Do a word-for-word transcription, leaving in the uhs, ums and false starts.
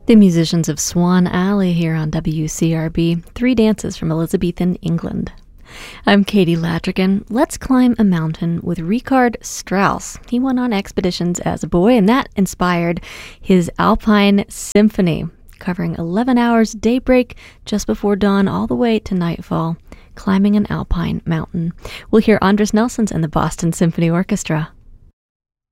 The musicians of Swan Alley here on W C R B, three dances from Elizabethan England. I'm Katie Latrigan. Let's climb a mountain with Richard Strauss. He went on expeditions as a boy, and that inspired his Alpine Symphony, covering eleven hours daybreak just before dawn all the way to nightfall, climbing an alpine mountain. We'll hear Andris Nelsons and the Boston Symphony Orchestra.